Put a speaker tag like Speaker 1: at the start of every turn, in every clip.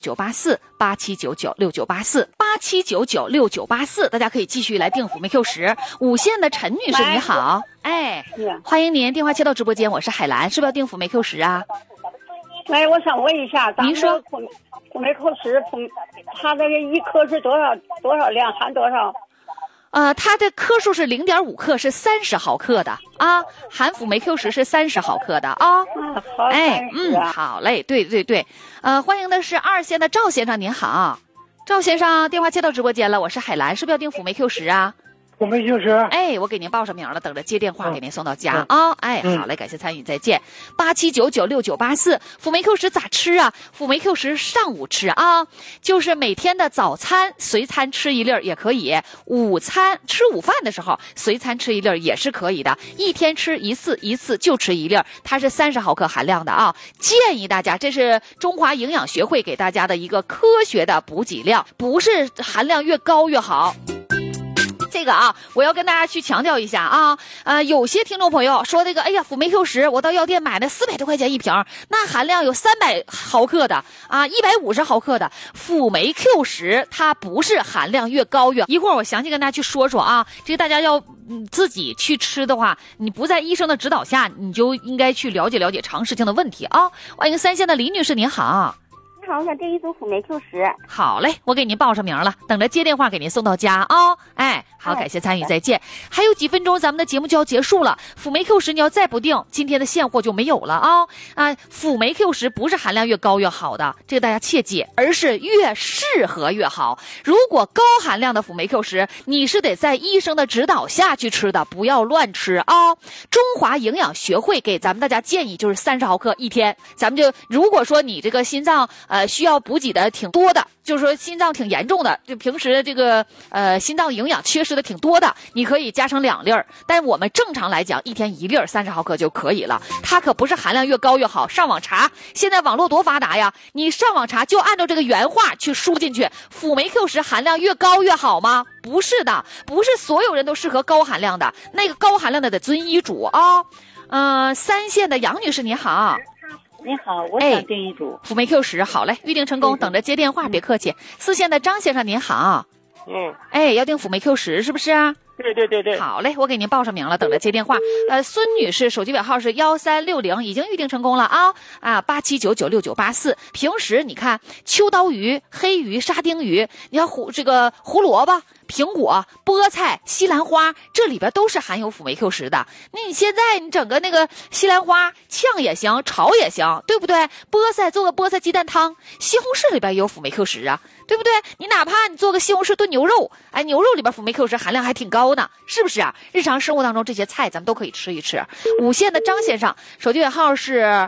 Speaker 1: 87996984，87996984，大家可以继续来订辅酶 Q10。五线的陈女士你好，哎，欢迎您，电话接到直播间，我是海兰，是不是要订辅酶 Q10啊？
Speaker 2: 哎，我想问一下，
Speaker 1: 您说
Speaker 2: 辅酶 Q10，它这个一颗是多少量，含多少？
Speaker 1: 它的克数是0.5克，是30毫克的啊，含辅酶 Q10是30毫克的啊。
Speaker 2: 好，
Speaker 1: 哎，好嘞，对对对，欢迎的是2线的赵先生，您好，赵先生，电话接到直播间了，我是海兰，是不是要订辅酶 Q10啊？
Speaker 3: 辅酶 Q10，
Speaker 1: 哎，我给您报上名了，等着接电话给您送到家啊！哎，好嘞，感谢参与，再见。87996984，辅酶 Q10咋吃啊？辅酶 Q10上午吃啊，就是每天的早餐随餐吃1粒也可以，午餐吃午饭的时候随餐吃1粒也是可以的，一天吃一次就吃1粒，它是30毫克含量的啊。建议大家，这是中华营养学会给大家的一个科学的补给量，不是含量越高越好。这个啊，我要跟大家去强调一下啊，有些听众朋友说这个，哎呀，辅酶 Q10我到药店买的400多块钱一瓶，那含量有300毫克的啊，150毫克的辅酶 Q10，它不是含量越高越。一会儿我详细跟大家去说说啊，这个大家要自己去吃的话，你不在医生的指导下，你就应该去了解了解常识性的问题啊。欢迎3线的李女士，您好。
Speaker 4: 你好，我想订一组辅酶 Q10。
Speaker 1: 好嘞，我给您报上名了，等着接电话给您送到家啊。哎，好，感谢参与，再见。还有几分钟，咱们的节目就要结束了。辅酶 Q10你要再不订，今天的现货就没有了啊！辅酶 Q10不是含量越高越好的，这个大家切记，而是越适合越好。如果高含量的辅酶 Q10，你是得在医生的指导下去吃的，不要乱吃啊！中华营养学会给咱们大家建议就是30毫克一天，咱们就如果说你这个心脏需要补给的挺多的，就是说心脏挺严重的，就平时这个心脏营养缺失的挺多的，你可以加成2粒，但我们正常来讲一天1粒30毫克就可以了。它可不是含量越高越好，上网查，现在网络多发达呀，你上网查就按照这个原话去输进去，辅酶 Q10含量越高越好吗？不是的，不是所有人都适合高含量的，那个高含量的得遵医嘱啊。3线的杨女士你好。
Speaker 4: 你好，我想订一组
Speaker 1: 辅酶 Q10，好嘞，预定成功，等着接电话，别客气。4线的张先生您好，哎，要订辅酶 Q10是不是啊？
Speaker 3: 对，
Speaker 1: 好嘞，我给您报上名了，等着接电话。孙女士手机尾号是1360，已经预定成功了啊！87996984。平时你看秋刀鱼、黑鱼、沙丁鱼，你看这个胡萝卜、苹果、菠菜、西兰花，这里边都是含有辅酶 Q10的。那你现在你整个那个西兰花炝也行，炒也行，对不对？菠菜做个菠菜鸡蛋汤，西红柿里边也有辅酶 Q10啊，对不对？你哪怕你做个西红柿炖牛肉，哎，牛肉里边辅酶 Q10含量还挺高呢，是不是啊？日常生活当中这些菜咱们都可以吃一吃。5线的张先生手机尾号是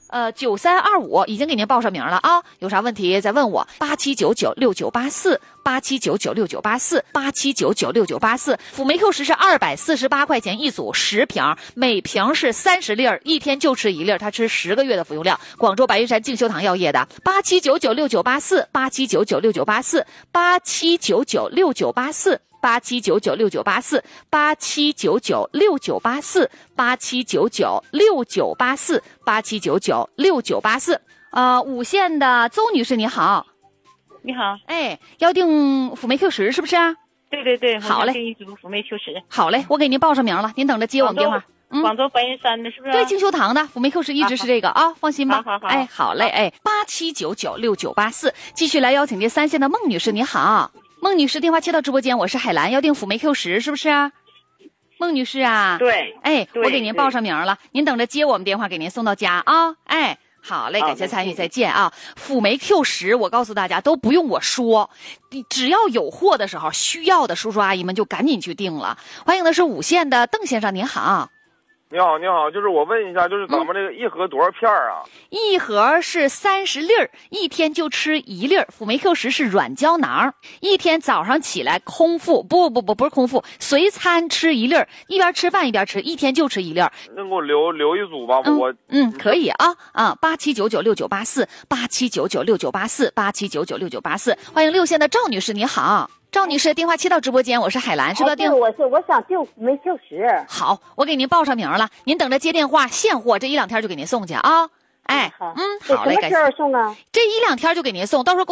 Speaker 1: 9325，已经给您报上名了啊，有啥问题再问我。87996984， 87996984， 87996984。辅酶 Q10是248块钱一组10瓶，每瓶是30粒，一天就吃1粒，他吃10个月的服用量。广州白云山静修堂药业的。87996984， 87996984， 87996984。87996984， 87996984， 87996984， 87996984。5线的邹女士你好。
Speaker 4: 你好，
Speaker 1: 哎，要订辅酶 Q10是不是啊？
Speaker 4: 对，
Speaker 1: 好嘞，
Speaker 4: 订一组辅酶 Q10。
Speaker 1: 好嘞，我给您报上名了，您等着接我们电话。
Speaker 4: 广州白云山的是不是？
Speaker 1: 对，静修堂的辅酶 Q10一直是这个啊，放心吧。
Speaker 4: 好，
Speaker 1: 哎，好嘞，哎，87996984，继续来邀请这3线的孟女士你好。孟女士，电话接到直播间，我是海兰，要订辅酶 Q10是不是啊？孟女士啊，
Speaker 4: 对，
Speaker 1: 哎，我给您报上名了，您等着接我们电话给您送到家啊。哎，好嘞，感谢参与，再见啊。辅酶 Q10，我告诉大家都不用我说，你只要有货的时候，需要的叔叔阿姨们就赶紧去订了。欢迎的是5线的邓先生，您好。
Speaker 5: 你好，就是我问一下，就是咱们这个一盒多少片啊？
Speaker 1: 一盒是30粒，一天就吃1粒。辅酶 Q10是软胶囊，一天早上起来空腹，不是空腹，随餐吃1粒，一边吃饭一边吃，一天就吃1粒。
Speaker 5: 能给我留一组吧？
Speaker 1: 可以啊，87996984， 87996984， 87996984。欢迎6线的赵女士，你好。赵女士，电话接到直播间，我是海兰，是不是？
Speaker 4: 我想订辅酶 Q10。
Speaker 1: 好，我给您报上名了，您等着接电话，现货这1-2天就给您送去啊。 哎，
Speaker 4: 好
Speaker 1: 好嘞，感谢。
Speaker 4: 什么时候送啊？
Speaker 1: 这1-2天就给您送，到时候